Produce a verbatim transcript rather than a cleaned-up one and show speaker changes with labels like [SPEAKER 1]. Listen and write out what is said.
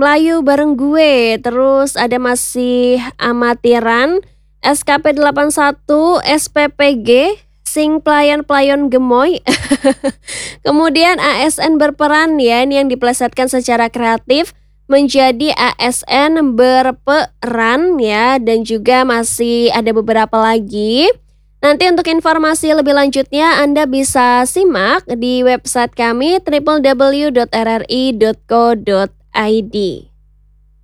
[SPEAKER 1] Melayu Bareng Gue, terus ada masih Amatiran, S K P delapan satu, S P P G, Sing Pelayan Pelayon Gemoy. Kemudian A S N Berperan ya, ini yang diplesetkan secara kreatif menjadi A S N Berperan ya, dan juga masih ada beberapa lagi. Nanti untuk informasi lebih lanjutnya Anda bisa simak di website kami w w w dot r r i dot co dot i d.